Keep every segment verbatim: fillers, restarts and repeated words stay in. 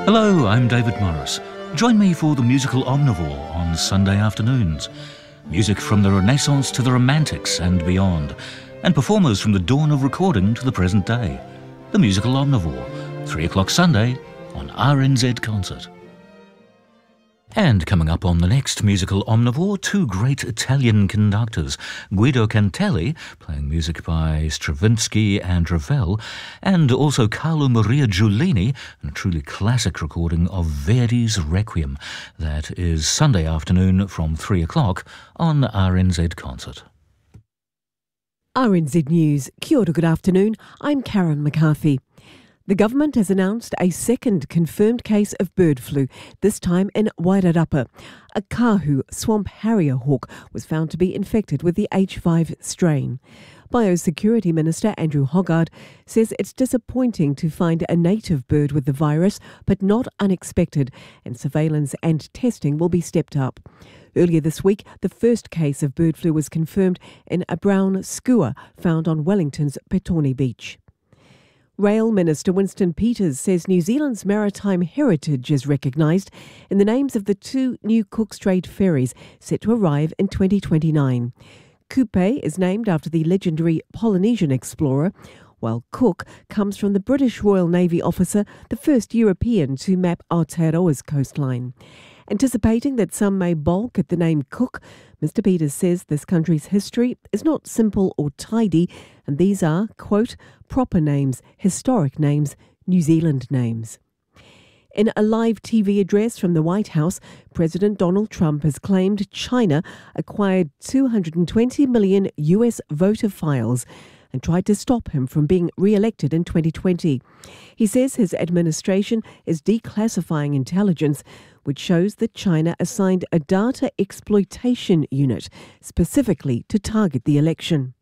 Hello, I'm David Morris. Join me for the musical Omnivore on Sunday afternoons. Music from the Renaissance to the Romantics and beyond, and performers from the dawn of recording to the present day. The musical Omnivore, three o'clock Sunday on R N Z Concert. And coming up on the next musical Omnivore, two great Italian conductors, Guido Cantelli, playing music by Stravinsky and Ravel, and also Carlo Maria Giulini, a truly classic recording of Verdi's Requiem. That is Sunday afternoon from three o'clock on R N Z Concert. R N Z News. Kia ora, good afternoon. I'm Karen McCarthy. The government has announced a second confirmed case of bird flu, this time in Wairarapa. A kahu swamp harrier hawk was found to be infected with the H five strain. Biosecurity Minister Andrew Hoggard says it's disappointing to find a native bird with the virus, but not unexpected, and surveillance and testing will be stepped up. Earlier this week, the first case of bird flu was confirmed in a brown skua found on Wellington's Petone Beach. Rail Minister Winston Peters says New Zealand's maritime heritage is recognised in the names of the two new Cook Strait ferries set to arrive in twenty twenty-nine. Kupe is named after the legendary Polynesian explorer, while Cook comes from the British Royal Navy officer, the first European to map Aotearoa's coastline. Anticipating that some may balk at the name Cook, Mister Peters says this country's history is not simple or tidy, and these are, quote, proper names, historic names, New Zealand names. In a live T V address from the White House, President Donald Trump has claimed China acquired two hundred twenty million U S voter files and tried to stop him from being re-elected in twenty twenty. He says his administration is declassifying intelligence, which shows that China assigned a data exploitation unit specifically to target the election.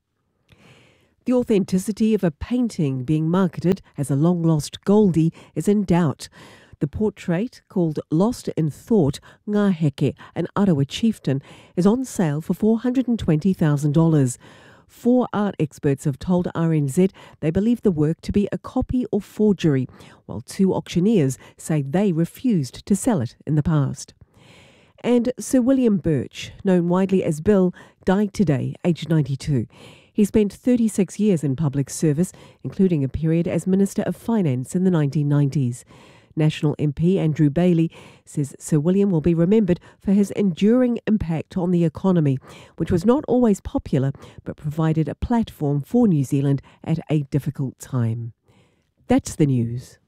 The authenticity of a painting being marketed as a long-lost Goldie is in doubt. The portrait, called Lost in Thought, Ngā Heke, an Arawa chieftain, is on sale for four hundred twenty thousand dollars. Four art experts have told R N Z they believe the work to be a copy or forgery, while two auctioneers say they refused to sell it in the past. And Sir William Birch, known widely as Bill, died today, aged ninety-two. He spent thirty-six years in public service, including a period as Minister of Finance in the nineteen nineties. National M P Andrew Bailey says Sir William will be remembered for his enduring impact on the economy, which was not always popular but provided a platform for New Zealand at a difficult time. That's the news.